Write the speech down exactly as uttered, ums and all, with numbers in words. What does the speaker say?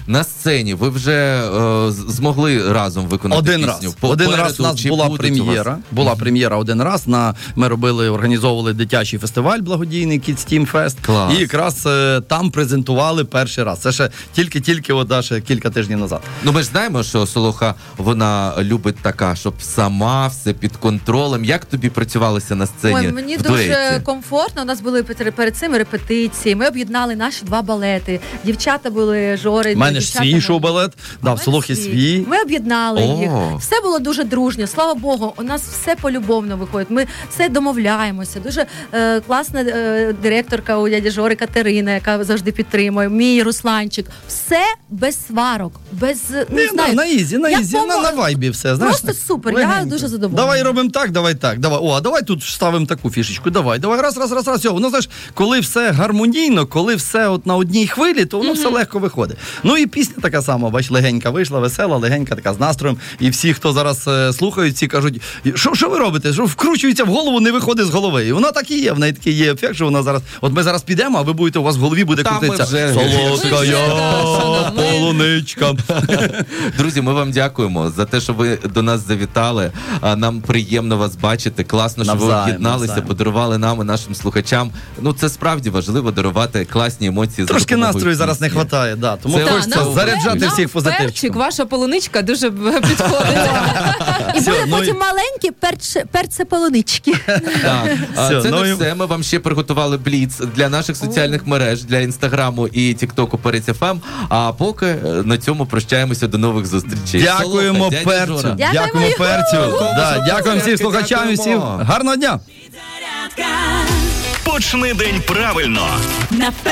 на сцені ви вже е, змогли разом виконати один пісню? Раз. Один раз у нас була прем'єра. Вас? Була прем'єра один раз. На, ми робили, організовували дитячий фестиваль благодійний Kids Team Fest. Клас. І якраз е, там презентували перший раз. Це ще тільки-тільки от, да, ще кілька тижнів назад. Ну ми ж знаємо, що Солоха, вона любить така, щоб сама все під контролем. Як тобі працювалося на сцені? Ой, мені в дуже дуеті? комфортно. У нас були перед перед цим репетиції. Ми об'єднали наші два балети. Дівчата були жори. У мене ж дівчата свій були- шоу-балет, да, в Солохи свій. Ми об'єднали О. їх. Все було дуже дружньо. Слава Богу, у нас все полюбовно виходить. Ми все домовляємося. Дуже е, класна е, директорка у дяді Жори Катерина, яка завжди підтримує. Мій Русланчик. Все без сварок, без не Не, знаю. на, на ізі, на Я ізі, на, помо- на вайбі все. Знаєш, Просто супер, я легенько. дуже задоволена. Давай робимо так, давай так, давай. О, а давай тут ставимо таку фішечку, давай, давай, раз, раз, раз, раз, все. Воно, знаєш, коли все гармонійно, коли все от на одній хвилі, то воно mm-hmm. все легко виходить. Ну і пісня така сама, бач, легенька вийшла, весела, легенька, така з настроєм. І всі, хто зараз е, слухають, всі кажуть, що, що ви робите? Що вкручується в голову, не виходить з голови. І воно так і є, в неї такий є ефект, що вона зараз, от ми зараз підемо, а ви будете, у вас в голові буде Та, ми крутитися. вже- Солодка Ми я, вже, ми- полуничка. Друзі, ми вам дякуємо за те, що ви до нас завітали. А, Нам приємно вас бачити. Класно, що Навзаєм, ви об'єдналися, навзаєм. подарували нам і нашим слухачам. Ну, це справді важливо дарувати класні емоції. за Трошки допомогою настрою зараз не пісні. вистачає, да. Тому Це хочеться нам заряджати нам всіх Перчик, позитивчиком. ваша полуничка дуже підходить. І Все, буде ну потім і- маленькі перце, перце полунички. Так. А, Все, це ну не і- все. Ми вам ще приготували бліц для наших соціальних мереж, для інстаграму і тіктоку Перець еф ем. А поки е, на цьому прощаємося до нових зустрічей. Дякуємо Солоха, дядя перцю. Жора. Дякуємо. Дякуємо перцю. Да, дякуємо всім слухачам і всім Дякуємо. гарного дня. Почни день правильно.